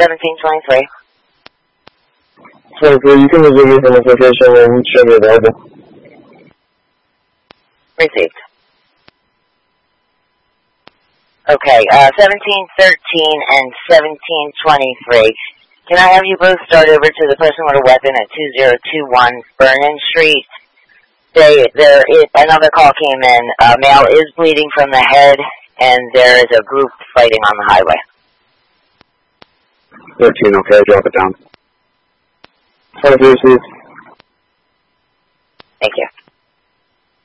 1723. 23, you can resume your location when should be available. Received. Okay, 1713 and 1723. Can I have you both start over to the person with a weapon at 2021 Vernon Street? Another call came in. A male is bleeding from the head, and there is a group fighting on the highway. 13, okay, drop it down. 23, received. Thank you.